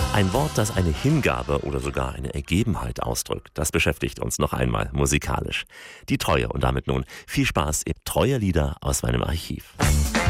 Ein Wort, das eine Hingabe oder sogar eine Ergebenheit ausdrückt, das beschäftigt uns noch einmal musikalisch. Die Treue und damit nun viel Spaß in Treue Lieder aus meinem Archiv.